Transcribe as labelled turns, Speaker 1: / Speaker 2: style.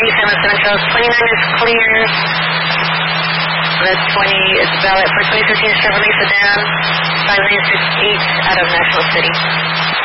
Speaker 1: San Luis Metro. 29 is clear. That's 20 is valid for 2015 Chevrolet sedan. 5968 out of National City.